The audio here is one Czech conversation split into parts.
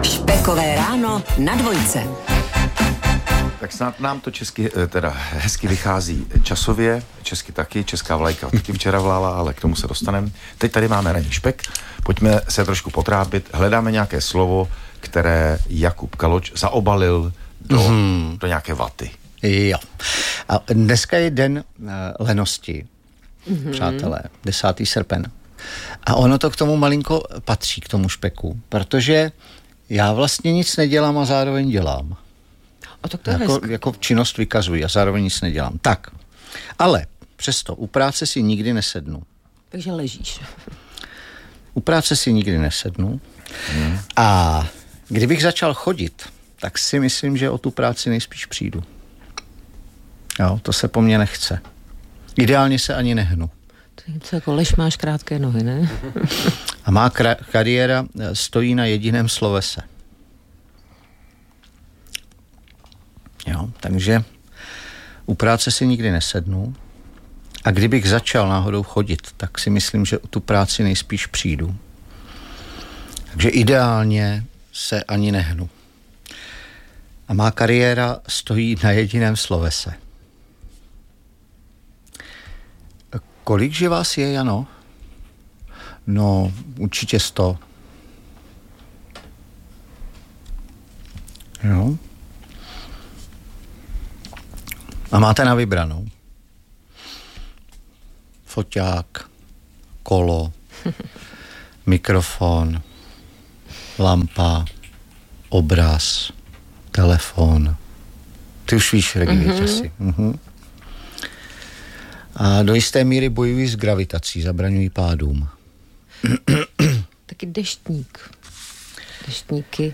Špekové ráno na Dvojce. Tak snad nám to česky, teda hezky vychází časově, česky taky, česká vlajka taky včera vlála, ale k tomu se dostaneme. Teď tady máme ranní špek, pojďme se trošku potrápit, hledáme nějaké slovo, které Jakub Kaloč zaobalil do nějaké vaty. Jo. A dneska je den lenosti, přátelé, 10. srpen. A ono to k tomu malinko patří, k tomu špeku, protože já vlastně nic nedělám a zároveň dělám. A tak to je jako činnost vykazuji a zároveň nic nedělám. Tak, ale přesto u práce si nikdy nesednu. Takže ležíš. U práce si nikdy nesednu. A kdybych začal chodit, tak si myslím, že o tu práci nejspíš přijdu. Jo, to se po mně nechce. Ideálně se ani nehnu. To je něco jako lež, máš krátké nohy, ne? A má kariéra stojí na jediném slovese. Jo, takže u práce si nikdy nesednu. A kdybych začal náhodou chodit, tak si myslím, že o tu práci nejspíš přijdu. Takže ideálně se ani nehnu. A má kariéra stojí na jediném slovese. Kolik že vás je, Jano? No, určitě 100. Jo. A máte na vybranou. Foťák, kolo, mikrofon, lampa, obraz, telefon. Ty už víš, Regi, asi. A do jisté míry bojují s gravitací, zabraňují pádům. Taky deštník. Deštníky.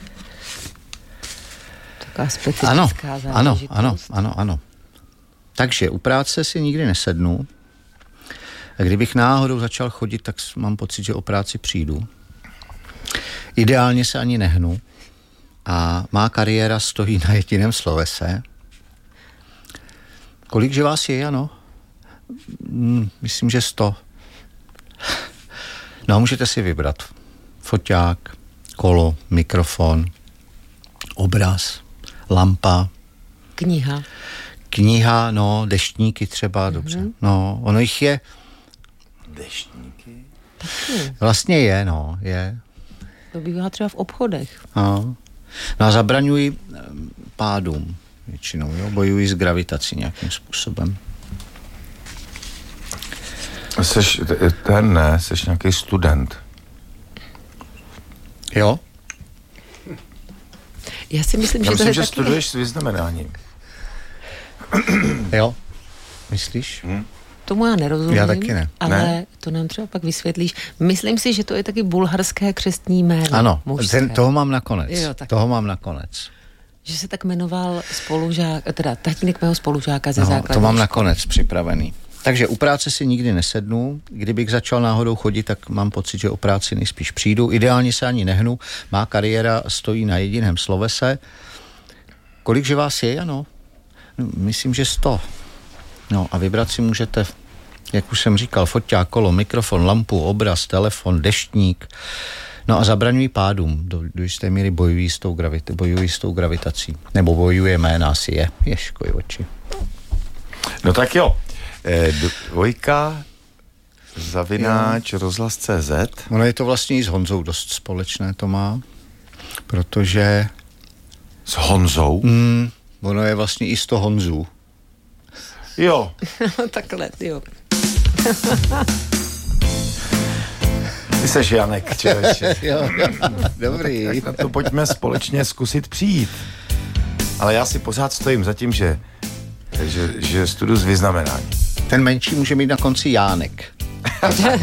Taková specifická záležitost. Ano. Takže u práce si nikdy nesednu. A kdybych náhodou začal chodit, tak mám pocit, že o práci přijdu. Ideálně se ani nehnu. A má kariéra stojí na jediném slovese. Kolik že vás je, Jano? Myslím, že 100. No, můžete si vybrat. Foťák, kolo, mikrofon, obraz, lampa. Kniha, no, deštníky třeba, dobře. No, ono jich je... Deštníky? Vlastně je. To bývá třeba v obchodech. No a zabraňují pádům většinou, jo? Bojují s gravitací nějakým způsobem. Seš nějaký student. Jo? Já si myslím, že to je taky... studuješ s vyznamenáním. Jo? Myslíš? Tomu já nerozumím. Já taky ne. Ale to nám třeba pak vysvětlíš. Myslím si, že to je taky bulharské křestní jméno. Ano, toho mám nakonec. Že se tak jmenoval tatínek mého spolužáka ze základní to mám školy. nakonec připravený. Takže u práce si nikdy nesednu. Kdybych začal náhodou chodit, tak mám pocit, že o práci nejspíš přijdu. Ideálně se ani nehnu. Má kariéra stojí na jediném slovese. Kolik že vás je, Jano? No, myslím, že 100. No a vybrat si můžete, jak už jsem říkal, foťák, kolo, mikrofon, lampu, obraz, telefon, deštník. No a zabraňují pádům. Do jisté míry bojují s tou gravitací. Nebo bojujeme, nás je. Ježkoj oči. No tak jo. Dvojka @ rozhlas.cz. Ono je to vlastně i s Honzou dost společné, to má. Protože... S Honzou? Ono je vlastně i 100 Honzů. Jo. Takhle, jo. Ty seš Janek, člověče. Jo, dobrý. Tak na to pojďme společně zkusit přijít. Ale já si pořád stojím za tím, že studuju s vyznamenáním. Ten menší může mít na konci Jánek.